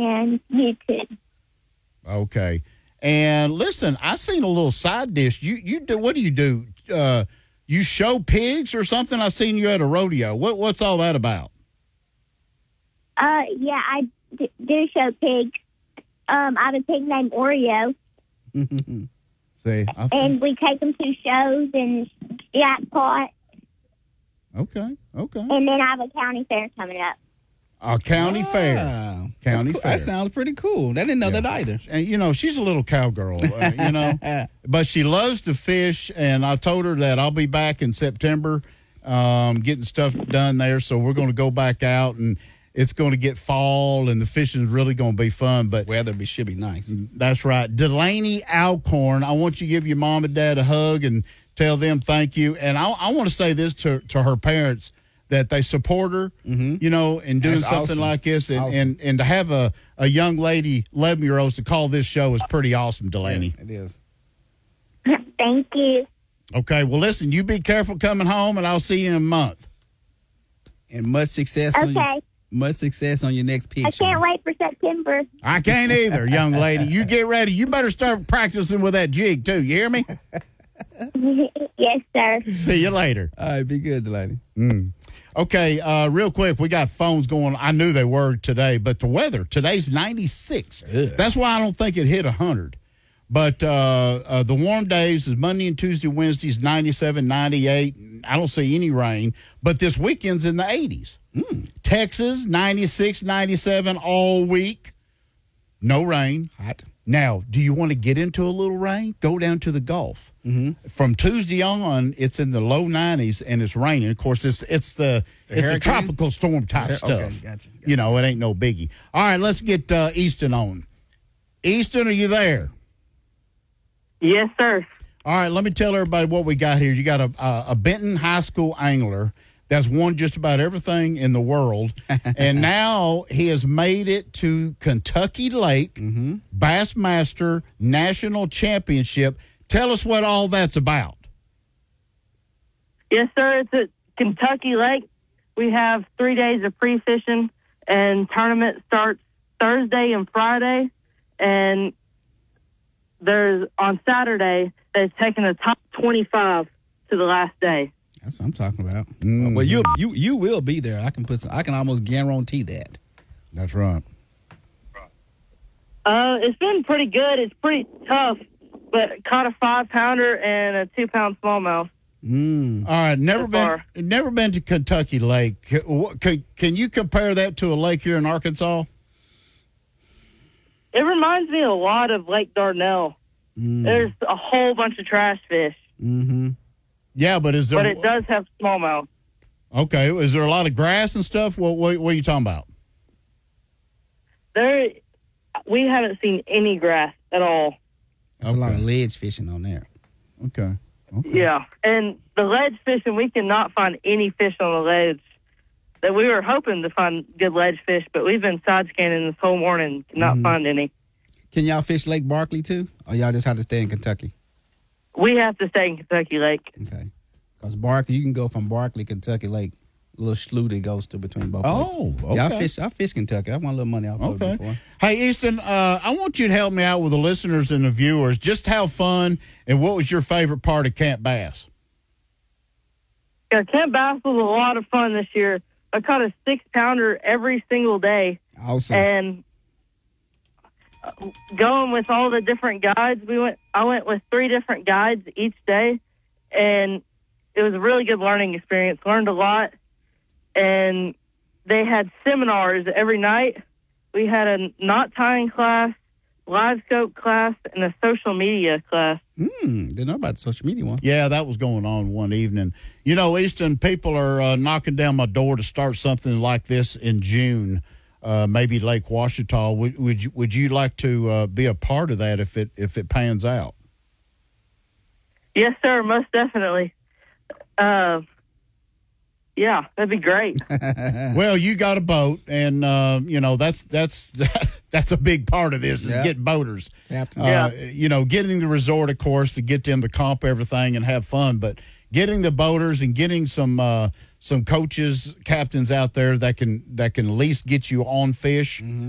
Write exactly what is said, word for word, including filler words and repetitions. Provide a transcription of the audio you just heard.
and YouTube. Okay. And listen, I seen a little side dish. You you do what do you do? Uh, you show pigs or something? I seen you at a rodeo. What what's all that about? Uh, yeah, I d- do show pigs. Um, I have a pig named Oreo. See, I think, And we take them to shows and jackpot. okay, okay. And then I have a county fair coming up. A county Ah, fair, that's county cool. fair. That sounds pretty cool. I didn't know Yeah. that either. And you know, she's a little cowgirl, uh, you know, but she loves to fish. And I told her that I'll be back in September, um, getting stuff done there. So we're going to go back out, and it's going to get fall, and the fishing is really going to be fun. But Weather be should be nice. that's right, Delaney Alcorn. I want you to give your mom and dad a hug and tell them thank you. And I, I want to say this to to her parents, that they support her, Mm-hmm. you know, in doing That's something awesome. like this. And, Awesome. and, and to have a, a young lady, eleven-year-olds, to call this show is pretty awesome, Delaney. Yes, it is. Thank you. Okay, well, listen, you be careful coming home, and I'll see you in a month. And much success. On your, Okay. much success on your next pig I show. can't wait for September. I can't either, young lady. You get ready. You better start practicing with that jig, too. You hear me? Yes, sir. See you later. All right, be good, Delaney. Mm. Okay, uh, real quick, we got phones going. I knew they were today, but the weather, today's ninety-six. Ugh. That's why I don't think it hit one hundred. But uh, uh, the warm days is Monday and Tuesday, Wednesdays, ninety-seven, ninety-eight. I don't see any rain, but this weekend's in the eighties. Mm. Texas, ninety-six, ninety-seven all week. No rain. Hot. Now, do you want to get into a little rain? Go down to the Gulf. Mm-hmm. From Tuesday on, it's in the low nineties and it's raining. Of course, it's it's the, The it's a hurricane? tropical storm type Okay, stuff. gotcha, gotcha. You know, it ain't no biggie. All right, let's get uh, Easton on. Easton, are you there? Yes, sir. All right, let me tell everybody what we got here. You got a a, a Benton High School angler that's won just about everything in the world, and now he has made it to Kentucky Lake Mm-hmm. Bassmaster National Championship. Tell us what all that's about. Yes, sir. It's at Kentucky Lake. We have three days of pre-fishing, and tournament starts Thursday and Friday. And there's on Saturday, they've taken the top twenty-five to the last day. That's what I'm talking about. Mhm. Well, you you you will be there. I can put. Some, I can almost guarantee that. That's right. Uh, it's been pretty good. It's pretty tough, but caught a five pounder and a two pound smallmouth. Mm. All right, never So been far. never been to Kentucky Lake. Can, can, can you compare that to a lake here in Arkansas? It reminds me a lot of Lake Dardanelle. Mm. There's a whole bunch of trash fish, Mm-hmm. Yeah, but is there? but it does have smallmouth. Okay, is there a lot of grass and stuff? What what, what are you talking about? There, we haven't seen any grass at all. That's a lot of Okay. ledge fishing on there. Okay. Okay. Yeah, and the ledge fishing, we cannot find any fish on the ledge. That we were hoping to find good ledge fish, but we've been side scanning this whole morning, cannot Mhm. find any. Can y'all fish Lake Barkley too, or y'all just have to stay in Kentucky? We have to stay in Kentucky Lake. Okay, because Barkley, you can go from Barkley, Kentucky Lake, a little slough that goes to between both. Oh, lakes. okay. Yeah, I fish. I fish Kentucky. I won a little money off of it Okay. before. Hey, Easton, uh, I want you to help me out with the listeners and the viewers. Just how fun and what was your favorite part of Camp Bass? Yeah, Camp Bass was a lot of fun this year. I caught a six pounder every single day, Awesome. and uh, going with all the different guides, we went. I went with three different guides each day, and it was a really good learning experience. Learned a lot, and they had seminars every night. We had a knot tying class, live scope class, and a social media class. Hmm. Didn't know about the social media one. Yeah, that was going on one evening. You know, Easton, people are uh, knocking down my door to start something like this in June, uh, maybe Lake Ouachita. Would, would you would you like to uh, be a part of that if it if it pans out? Yes, sir, most definitely. Uh, yeah, that'd be great. Well, you got a boat, and uh, you know that's that's that's a big part of this is Yeah. getting boaters. Captain. Uh, Yeah. You know, getting the resort, of course, to get them to comp everything and have fun, but getting the boaters and getting some uh, some coaches, captains out there that can that can at least get you on fish.